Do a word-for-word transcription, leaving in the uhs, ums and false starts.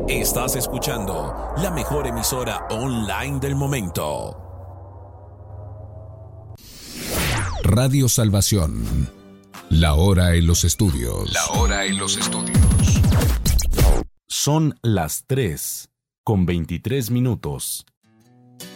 Estás escuchando la mejor emisora online del momento. Radio Salvación. La hora en los estudios. La hora en los estudios. Son las tres con veintitrés minutos.